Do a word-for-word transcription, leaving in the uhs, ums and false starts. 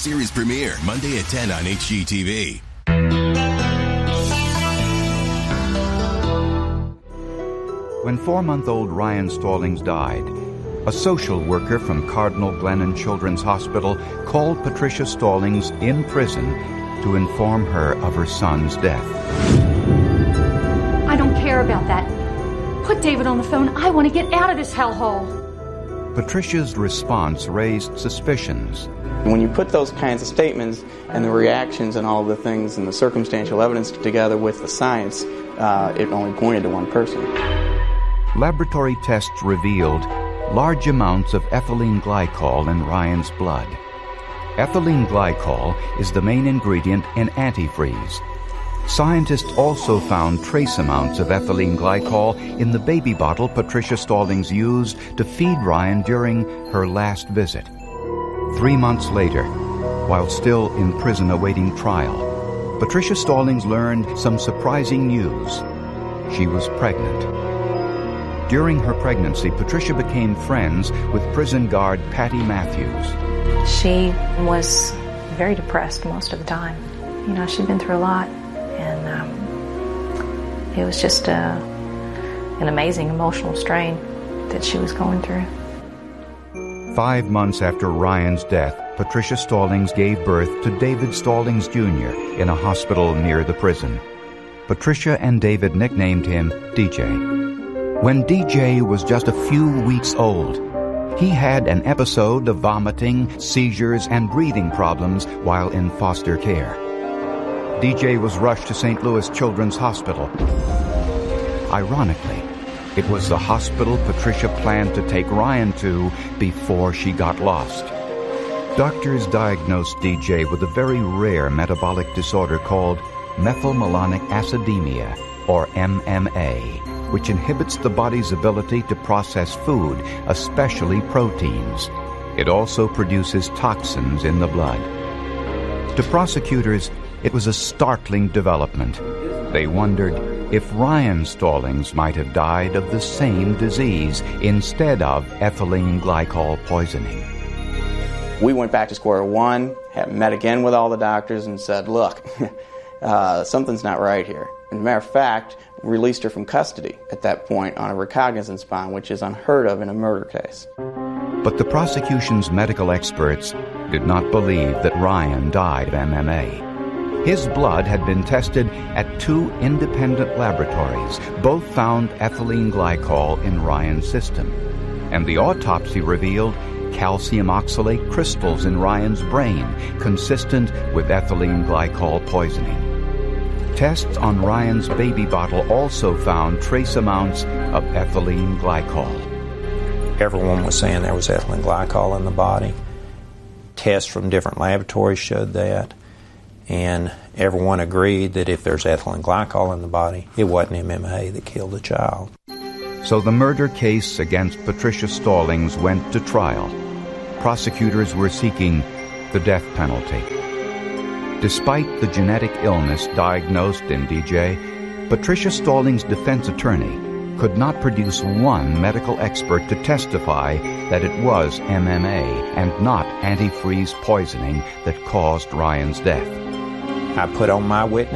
series premiere Monday at ten on H G T V. When four-month-old Ryan Stallings died, a social worker from Cardinal Glennon Children's Hospital called Patricia Stallings in prison to inform her of her son's death. I don't care about that. Put David on the phone. I want to get out of this hellhole. Patricia's response raised suspicions. When you put those kinds of statements and the reactions and all the things and the circumstantial evidence together with the science, uh, it only pointed to one person. Laboratory tests revealed large amounts of ethylene glycol in Ryan's blood. Ethylene glycol is the main ingredient in antifreeze. Scientists also found trace amounts of ethylene glycol in the baby bottle Patricia Stallings used to feed Ryan during her last visit. Three months later, while still in prison awaiting trial, Patricia Stallings learned some surprising news. She was pregnant. During her pregnancy, Patricia became friends with prison guard Patty Matthews. She was very depressed most of the time. You know, she'd been through a lot, and um, it was just uh, an amazing emotional strain that she was going through. Five months after Ryan's death, Patricia Stallings gave birth to David Stallings Junior in a hospital near the prison. Patricia and David nicknamed him D J. When D J was just a few weeks old, he had an episode of vomiting, seizures, and breathing problems while in foster care. D J was rushed to Saint Louis Children's Hospital. Ironically, it was the hospital Patricia planned to take Ryan to before she got lost. Doctors diagnosed D J with a very rare metabolic disorder called methylmalonic acidemia, or M M A, which inhibits the body's ability to process food, especially proteins. It also produces toxins in the blood. To prosecutors, it was a startling development. They wondered if Ryan Stallings might have died of the same disease instead of ethylene glycol poisoning. We went back to square one, had met again with all the doctors and said, look, uh, something's not right here. As a matter of fact, released her from custody at that point on a recognizance bond, which is unheard of in a murder case. But the prosecution's medical experts did not believe that Ryan died of M M A. His blood had been tested at two independent laboratories. Both found ethylene glycol in Ryan's system. And the autopsy revealed calcium oxalate crystals in Ryan's brain, consistent with ethylene glycol poisoning. Tests on Ryan's baby bottle also found trace amounts of ethylene glycol. Everyone was saying there was ethylene glycol in the body. Tests from different laboratories showed that. And everyone agreed that if there's ethylene glycol in the body, it wasn't M M A that killed the child. So the murder case against Patricia Stallings went to trial. Prosecutors were seeking the death penalty. Despite the genetic illness diagnosed in D J, Patricia Stallings' defense attorney could not produce one medical expert to testify that it was M M A and not antifreeze poisoning that caused Ryan's death. I put on my witness